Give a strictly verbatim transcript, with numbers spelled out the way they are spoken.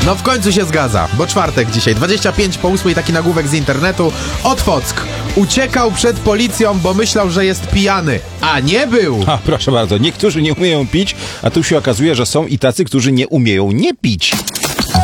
No w końcu się zgadza, bo czwartek dzisiaj, dwadzieścia pięć po ósmej, taki nagłówek z internetu. Otwock uciekał przed policją, bo myślał, że jest pijany, a nie był. A proszę bardzo, niektórzy nie umieją pić, a tu się okazuje, że są i tacy, którzy nie umieją nie pić.